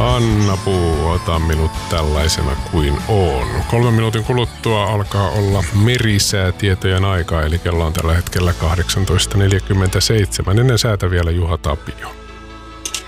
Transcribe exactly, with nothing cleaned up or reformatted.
Anna Puu, ota minut tällaisena kuin oon. Kolmen minuutin kuluttua alkaa olla merisäätietojen aikaa, eli kello on tällä hetkellä kahdeksantoista neljäkymmentäseitsemän. Ennen säätä vielä Juha Tapio.